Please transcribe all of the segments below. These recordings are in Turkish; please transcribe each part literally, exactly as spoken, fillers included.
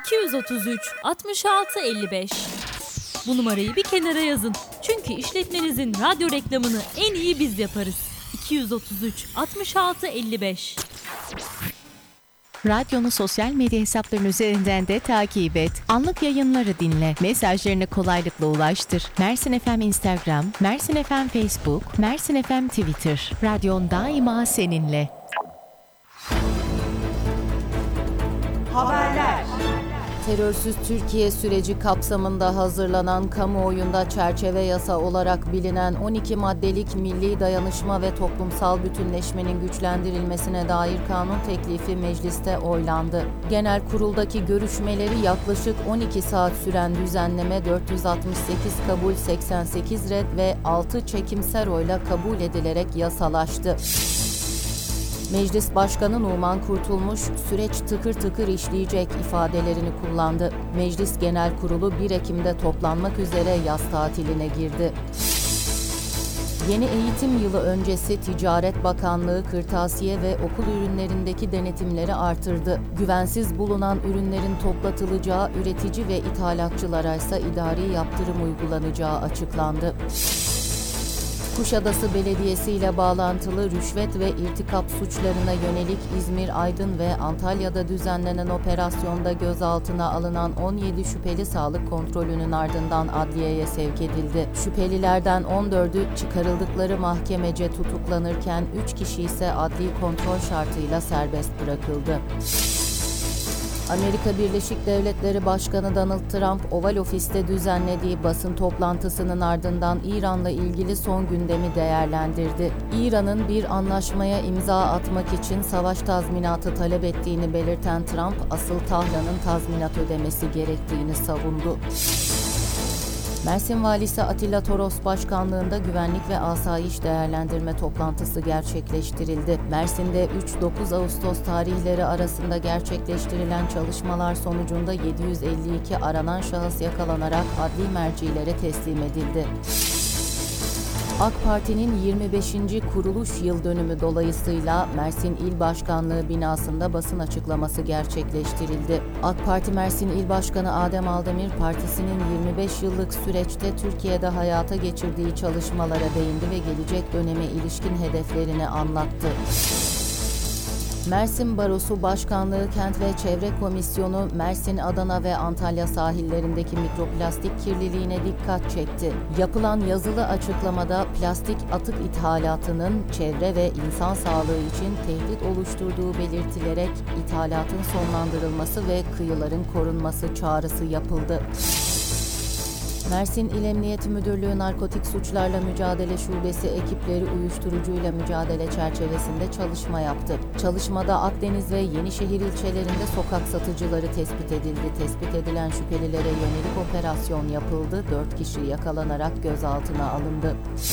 iki yüz otuz üç altmış altı elli beş. Bu numarayı bir kenara yazın. Çünkü işletmenizin radyo reklamını en iyi biz yaparız. iki yüz otuz üç altmış altı elli beş. Radyonu sosyal medya hesapların üzerinden de takip et. Anlık yayınları dinle. Mesajlarını kolaylıkla ulaştır. Mersin F M Instagram, Mersin F M Facebook, Mersin F M Twitter. Radyon daima seninle. Haberler. Terörsüz Türkiye süreci kapsamında hazırlanan kamuoyunda çerçeve yasa olarak bilinen on iki maddelik milli dayanışma ve toplumsal bütünleşmenin güçlendirilmesine dair kanun teklifi mecliste oylandı. Genel kuruldaki görüşmeleri yaklaşık on iki saat süren düzenleme dört yüz altmış sekiz kabul, seksen sekiz red ve altı çekimser oyla kabul edilerek yasalaştı. Meclis Başkanı Numan Kurtulmuş, süreç tıkır tıkır işleyecek ifadelerini kullandı. Meclis Genel Kurulu bir Ekim'de toplanmak üzere yaz tatiline girdi. Yeni eğitim yılı öncesi Ticaret Bakanlığı kırtasiye ve okul ürünlerindeki denetimleri artırdı. Güvensiz bulunan ürünlerin toplatılacağı, üretici ve ithalatçılara ise idari yaptırım uygulanacağı açıklandı. Kuşadası Belediyesi ile bağlantılı rüşvet ve irtikap suçlarına yönelik İzmir, Aydın ve Antalya'da düzenlenen operasyonda gözaltına alınan on yedi şüpheli sağlık kontrolünün ardından adliyeye sevk edildi. Şüphelilerden on dördü çıkarıldıkları mahkemece tutuklanırken üç kişi ise adli kontrol şartıyla serbest bırakıldı. Amerika Birleşik Devletleri Başkanı Donald Trump, Oval Ofis'te düzenlediği basın toplantısının ardından İran'la ilgili son gündemi değerlendirdi. İran'ın bir anlaşmaya imza atmak için savaş tazminatı talep ettiğini belirten Trump, asıl Tahran'ın tazminat ödemesi gerektiğini savundu. Mersin Valisi Atilla Toros Başkanlığında Güvenlik ve Asayiş Değerlendirme toplantısı gerçekleştirildi. Mersin'de üç dokuz Ağustos tarihleri arasında gerçekleştirilen çalışmalar sonucunda yedi yüz elli iki aranan şahıs yakalanarak adli mercilere teslim edildi. AK Parti'nin yirmi beşinci kuruluş yıl dönümü dolayısıyla Mersin İl Başkanlığı binasında basın açıklaması gerçekleştirildi. AK Parti Mersin İl Başkanı Adem Aldemir, partisinin yirmi beş yıllık süreçte Türkiye'de hayata geçirdiği çalışmalara değindi ve gelecek döneme ilişkin hedeflerini anlattı. Mersin Barosu Başkanlığı Kent ve Çevre Komisyonu, Mersin, Adana ve Antalya sahillerindeki mikroplastik kirliliğine dikkat çekti. Yapılan yazılı açıklamada plastik atık ithalatının çevre ve insan sağlığı için tehdit oluşturduğu belirtilerek ithalatın sonlandırılması ve kıyıların korunması çağrısı yapıldı. Mersin İl Emniyet Müdürlüğü Narkotik Suçlarla Mücadele Şubesi ekipleri uyuşturucuyla mücadele çerçevesinde çalışma yaptı. Çalışmada Akdeniz ve Yenişehir ilçelerinde sokak satıcıları tespit edildi. Tespit edilen şüphelilere yönelik operasyon yapıldı. dört kişi yakalanarak gözaltına alındı.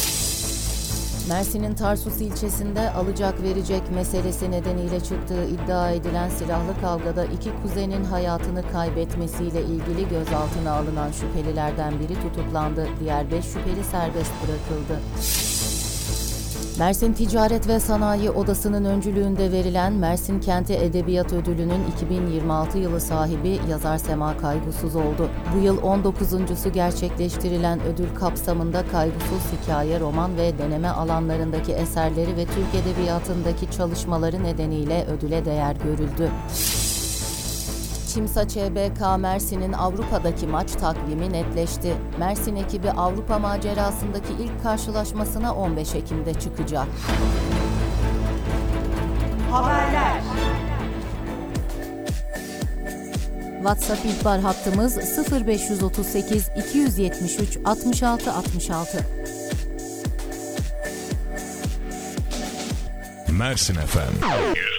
Mersin'in Tarsus ilçesinde alacak verecek meselesi nedeniyle çıktığı iddia edilen silahlı kavgada iki kuzenin hayatını kaybetmesiyle ilgili gözaltına alınan şüphelilerden biri tutuklandı. Diğer beş şüpheli serbest bırakıldı. Mersin Ticaret ve Sanayi Odası'nın öncülüğünde verilen Mersin Kenti Edebiyat Ödülü'nün iki bin yirmi altı yılı sahibi yazar Sema Kaygusuz oldu. Bu yıl on dokuzuncusu gerçekleştirilen ödül kapsamında Kaygusuz hikaye, roman ve deneme alanlarındaki eserleri ve Türk Edebiyatı'ndaki çalışmaları nedeniyle ödüle değer görüldü. Çimsa Ç B K Mersin'in Avrupa'daki maç takvimi netleşti. Mersin ekibi Avrupa macerasındaki ilk karşılaşmasına on beş Ekim'de çıkacak. Haberler. WhatsApp ihbar hattımız sıfır beş otuz sekiz iki yüz yetmiş üç altmış altı altmış altı. Mersin F M